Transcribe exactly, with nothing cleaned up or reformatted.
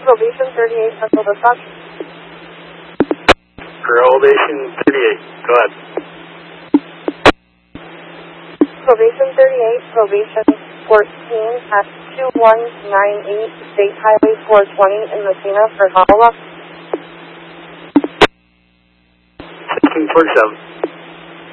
Probation thirty-eight, Central Dispatch. Probation thirty-eight, go ahead. Probation thirty-eight, probation fourteen at two one nine eight State Highway four twenty in Messina for Howella. sixteen forty-seven.